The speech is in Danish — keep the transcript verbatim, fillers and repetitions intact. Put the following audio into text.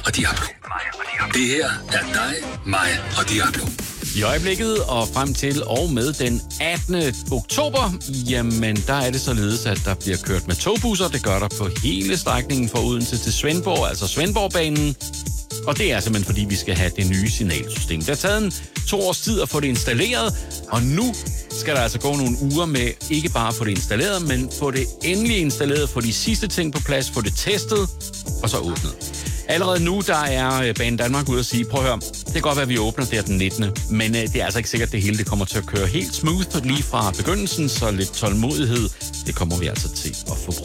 og Diablo. Det her er dig, mig og Diablo. I øjeblikket og frem til og med den attende oktober, jamen der er det således, at der bliver kørt med togbusser. Det gør der på hele strækningen fra Odense til Svendborg, altså Svendborgbanen. Og det er simpelthen fordi, vi skal have det nye signalsystem. Det har taget en to års tid at få det installeret, og nu skal der altså gå nogle uger med ikke bare at få det installeret, men få det endelig installeret, få de sidste ting på plads, få det testet, og så åbnet. Allerede nu, der er Banen Danmark ude at sige, prøv at høre, det kan godt være, at vi åbner der den nittende Men øh, det er altså ikke sikkert, at det hele det kommer til at køre helt smooth lige fra begyndelsen, så lidt tålmodighed, det kommer vi altså til at få